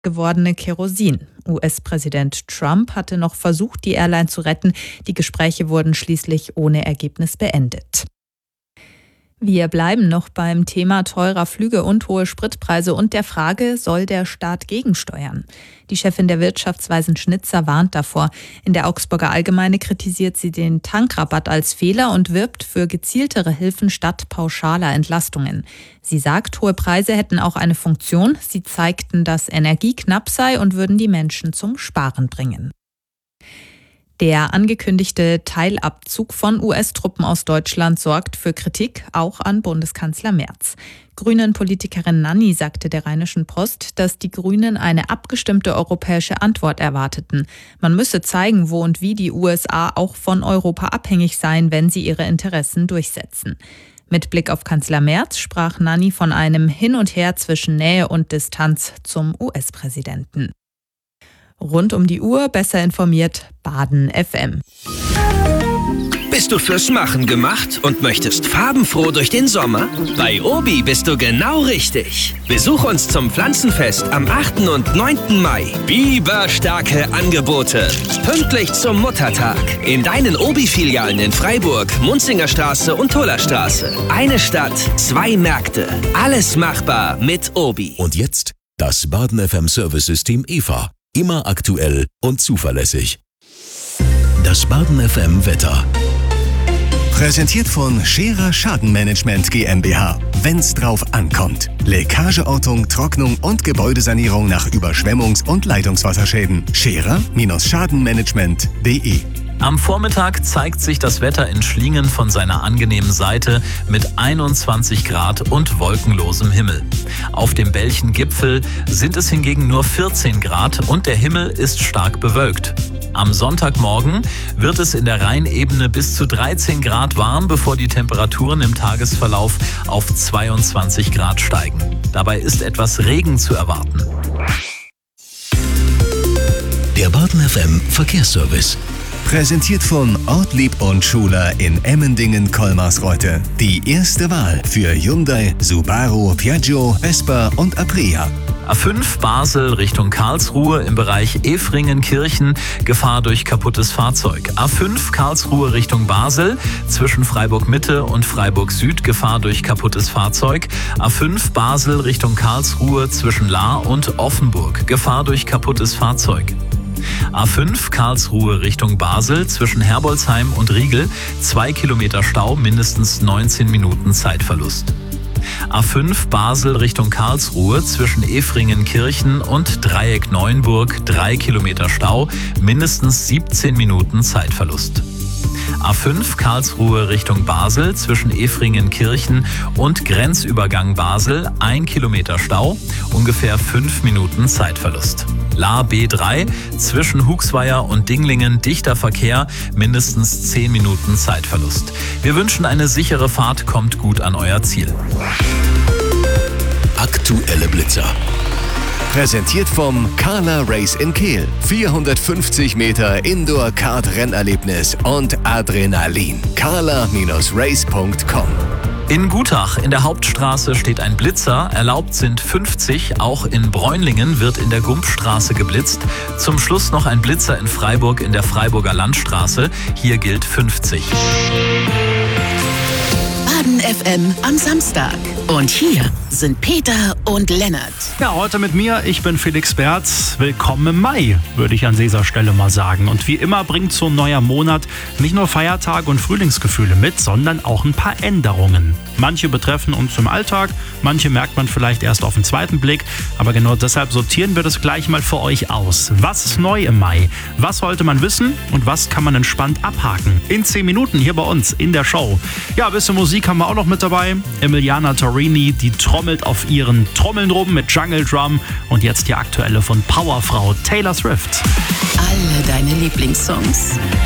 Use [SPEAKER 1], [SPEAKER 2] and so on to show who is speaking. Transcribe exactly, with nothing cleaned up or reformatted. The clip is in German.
[SPEAKER 1] gewordene Kerosin. U S-Präsident Trump hatte noch versucht, die Airline zu retten. Die Gespräche wurden schließlich ohne Ergebnis beendet. Wir bleiben noch beim Thema teurer Flüge und hohe Spritpreise und der Frage, soll der Staat gegensteuern? Die Chefin der Wirtschaftsweisen Schnitzer warnt davor. In der Augsburger Allgemeine kritisiert sie den Tankrabatt als Fehler und wirbt für gezieltere Hilfen statt pauschaler Entlastungen. Sie sagt, hohe Preise hätten auch eine Funktion. Sie zeigten, dass Energie knapp sei und würden die Menschen zum Sparen bringen. Der angekündigte Teilabzug von U S-Truppen aus Deutschland sorgt für Kritik, auch an Bundeskanzler Merz. Grünen-Politikerin Nanni sagte der Rheinischen Post, dass die Grünen eine abgestimmte europäische Antwort erwarteten. Man müsse zeigen, wo und wie die U S A auch von Europa abhängig seien, wenn sie ihre Interessen durchsetzen. Mit Blick auf Kanzler Merz sprach Nanni von einem Hin und Her zwischen Nähe und Distanz zum U S-Präsidenten. Rund um die Uhr besser informiert Baden F M.
[SPEAKER 2] Bist du fürs Machen gemacht und möchtest farbenfroh durch den Sommer? Bei Obi bist du genau richtig. Besuch uns zum Pflanzenfest am achten und neunten Mai. Biberstarke Angebote. Pünktlich zum Muttertag. In deinen Obi-Filialen in Freiburg, Munzingerstraße und Tullerstraße. Eine Stadt, zwei Märkte. Alles machbar mit Obi.
[SPEAKER 3] Und jetzt das Baden F M Service-System E V A. Immer aktuell und zuverlässig. Das Baden F M Wetter.
[SPEAKER 4] Präsentiert von Scherer Schadenmanagement GmbH. Wenn's drauf ankommt. Leckageortung, Trocknung und Gebäudesanierung nach Überschwemmungs- und Leitungswasserschäden. Scherer-Schadenmanagement punkt de.
[SPEAKER 5] Am Vormittag zeigt sich das Wetter in Schlingen von seiner angenehmen Seite mit einundzwanzig Grad und wolkenlosem Himmel. Auf dem Belchen-Gipfel sind es hingegen nur vierzehn Grad und der Himmel ist stark bewölkt. Am Sonntagmorgen wird es in der Rheinebene bis zu dreizehn Grad warm, bevor die Temperaturen im Tagesverlauf auf zweiundzwanzig Grad steigen. Dabei ist etwas Regen zu erwarten.
[SPEAKER 3] Der Baden F M Verkehrsservice.
[SPEAKER 4] Präsentiert von Ortlieb und Schuler in Emmendingen-Kolmarsreuth. Die erste Wahl für Hyundai, Subaru, Piaggio, Vespa und Aprilia.
[SPEAKER 5] A fünf Basel Richtung Karlsruhe im Bereich Efringen-Kirchen, Gefahr durch kaputtes Fahrzeug. A fünf Karlsruhe Richtung Basel, zwischen Freiburg-Mitte und Freiburg-Süd, Gefahr durch kaputtes Fahrzeug. A fünf Basel Richtung Karlsruhe zwischen Lahr und Offenburg, Gefahr durch kaputtes Fahrzeug. A fünf Karlsruhe Richtung Basel zwischen Herbolzheim und Riegel, zwei Kilometer Stau, mindestens neunzehn Minuten Zeitverlust. A fünf Basel Richtung Karlsruhe zwischen Efringen-Kirchen und Dreieck-Neuenburg, drei Kilometer Stau, mindestens siebzehn Minuten Zeitverlust. A fünf Karlsruhe Richtung Basel zwischen Efringen-Kirchen und Grenzübergang Basel, ein Kilometer Stau, ungefähr fünf Minuten Zeitverlust. Lahr B drei zwischen Huxweier und Dinglingen, dichter Verkehr, mindestens zehn Minuten Zeitverlust. Wir wünschen eine sichere Fahrt, kommt gut an euer Ziel.
[SPEAKER 3] Aktuelle Blitzer.
[SPEAKER 4] Präsentiert vom Carla Race in Kehl. vierhundertfünfzig Meter Indoor-Kart-Rennerlebnis und Adrenalin. carla Race punkt com.
[SPEAKER 5] In Gutach in der Hauptstraße steht ein Blitzer, erlaubt sind fünfzig, auch in Bräunlingen wird in der Gumpstraße geblitzt. Zum Schluss noch ein Blitzer in Freiburg in der Freiburger Landstraße, hier gilt fünfzig.
[SPEAKER 6] Baden F M am Samstag. Und hier sind Peter und Lennart.
[SPEAKER 7] Ja, heute mit mir, ich bin Felix Berz. Willkommen im Mai, würde ich an dieser Stelle mal sagen. Und wie immer bringt so ein neuer Monat nicht nur Feiertage und Frühlingsgefühle mit, sondern auch ein paar Änderungen. Manche betreffen uns im Alltag, manche merkt man vielleicht erst auf den zweiten Blick. Aber genau deshalb sortieren wir das gleich mal für euch aus. Was ist neu im Mai? Was sollte man wissen und was kann man entspannt abhaken? In zehn Minuten hier bei uns in der Show. Ja, ein bisschen Musik haben wir auch noch mit dabei. Emiliana Torini, die trommelt auf ihren Trommeln rum mit Jungle Drum. Und jetzt die aktuelle von Powerfrau Taylor Swift.
[SPEAKER 6] Alle deine Lieblingssongs.